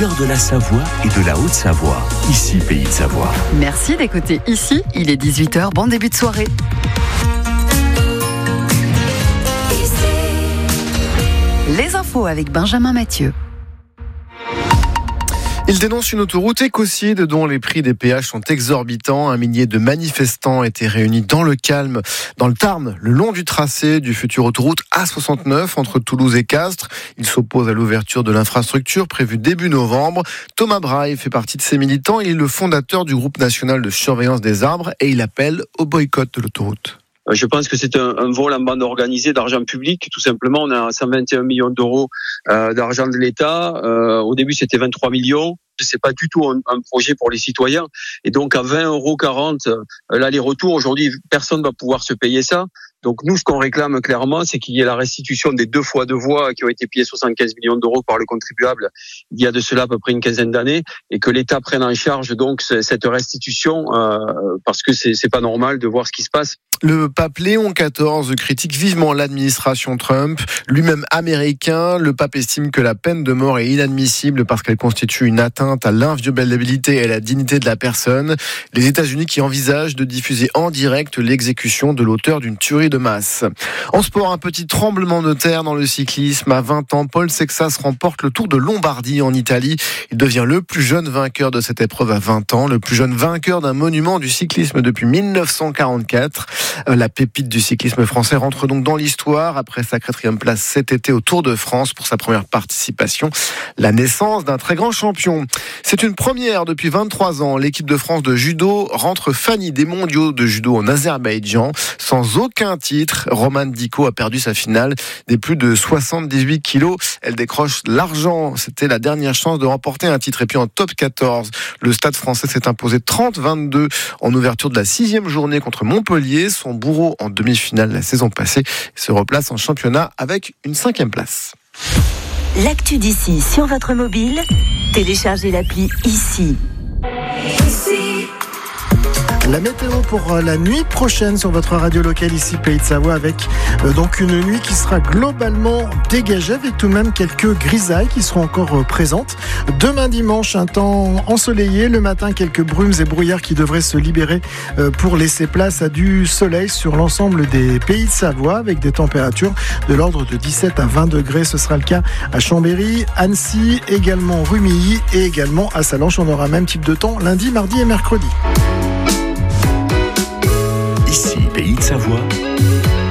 cœur de la Savoie et de la Haute-Savoie. Ici, Pays de Savoie. Merci d'écouter Ici, il est 18h, bon début de soirée. Les infos avec Benjamin Mathieu. Il dénonce une autoroute écocide dont les prix des péages sont exorbitants. Un millier de manifestants étaient réunis dans le calme, dans le Tarn, le long du tracé du futur autoroute A69 entre Toulouse et Castres. Il s'oppose à l'ouverture de l'infrastructure prévue début novembre. Thomas Braille fait partie de ces militants. Il est le fondateur du groupe national de surveillance des arbres et il appelle au boycott de l'autoroute. Je pense que c'est un vol en bande organisée d'argent public. Tout simplement, on a 121 millions d'euros d'argent de l'État. Au début, c'était 23 millions. C'est pas du tout un projet pour les citoyens. Et donc, à 20,40 € l'aller-retour, aujourd'hui, personne ne va pouvoir se payer ça. Donc, nous, ce qu'on réclame clairement, c'est qu'il y ait la restitution des 2 fois 2 voies qui ont été payées 75 millions d'euros par le contribuable il y a de cela à peu près une quinzaine d'années et que l'État prenne en charge donc cette restitution parce que c'est pas normal de voir ce qui se passe. Le pape Léon XIV critique vivement l'administration Trump. Lui-même américain, le pape estime que la peine de mort est inadmissible parce qu'elle constitue une atteinte à l'inviolabilité et à la dignité de la personne. Les États-Unis qui envisagent de diffuser en direct l'exécution de l'auteur d'une tuerie de masse. En sport, un petit tremblement de terre dans le cyclisme. À 20 ans, Paul Sexas remporte le Tour de Lombardie en Italie. Il devient le plus jeune vainqueur de cette épreuve à 20 ans, le plus jeune vainqueur d'un monument du cyclisme depuis 1944. La pépite du cyclisme français rentre donc dans l'histoire après sa 4e place cet été au Tour de France pour sa première participation. La naissance d'un très grand champion. C'est une première depuis 23 ans. L'équipe de France de judo rentre Fanny des mondiaux de judo en Azerbaïdjan sans aucun titre. Romane Dicot a perdu sa finale des plus de 78 kilos. Elle décroche l'argent. C'était la dernière chance de remporter un titre. Et puis en top 14, le Stade français s'est imposé 30-22 en ouverture de la 6e journée contre Montpellier. Son bourreau en demi-finale la saison passée se replace en championnat avec une 5e place. L'actu d'ici sur votre mobile, téléchargez l'appli Ici. La météo pour la nuit prochaine sur votre radio locale ici Pays de Savoie avec donc une nuit qui sera globalement dégagée avec tout de même quelques grisailles qui seront encore présentes. Demain dimanche, un temps ensoleillé. Le matin, quelques brumes et brouillards qui devraient se libérer pour laisser place à du soleil sur l'ensemble des Pays de Savoie avec des températures de l'ordre de 17 à 20 degrés. Ce sera le cas à Chambéry, Annecy, également Rumilly et également à Sallanches. On aura même type de temps lundi, mardi et mercredi. Ici, Pays de Savoie,